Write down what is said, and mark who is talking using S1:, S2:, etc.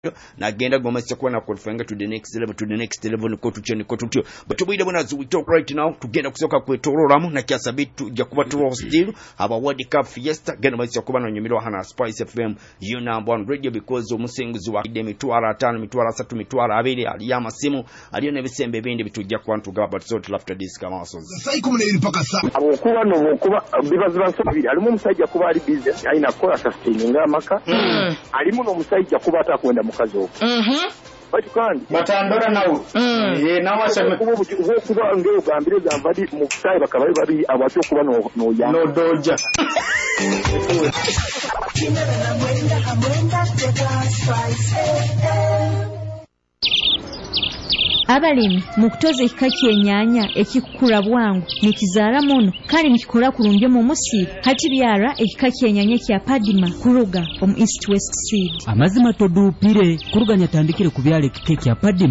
S1: nagenda gomasa kuwana kufanga to the next level niko tutyo but tubide bwana we talk right now tugenda kusoka kwetororamu na kiasa bitu ja kuba turo still aba World Cup fiesta genda masa kuba no nyumiro hana Spice FM you number one radio because omusinguzi wa ide mitwara 5 mitwara 3 mitwara 2 ali yamasimu aliyo nebisembe bindi bitujja kwantu gaba but so after this kama so
S2: sai kumune mpaka sa
S3: abokuba no kuba bibazo basabiri alimu omusajja kuba ali business aina kola sustaining amaka alimu no omusajja kuba atakwenda mukazi okwo Bakandi
S4: batandora nawo nawasha
S3: kuba ngeo gambire zamvadi mu kusai bakabali babi abacho kuba no ya
S4: no doja
S5: Abalimi mukutoza ekikaki enyanya ekikula bwangu nikizaala mono kali nikikola kulungi mu musiru hati byara ekikaki enyanya kya Padima kuruga from East West Seed
S6: amazima todupire kuruganya tandikire kubyala ekikaki kya Padima